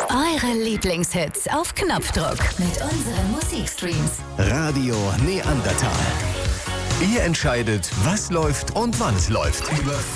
Eure Lieblingshits auf Knopfdruck mit unseren Musikstreams. Radio Neandertal. Ihr entscheidet, was läuft und wann es läuft. Über